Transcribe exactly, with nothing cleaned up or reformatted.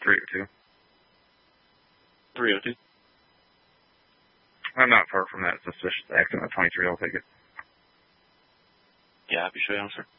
three oh two. three oh two? I'm not far from that suspicious accident. At twenty-three, I'll take it. Yeah, happy show you, sir.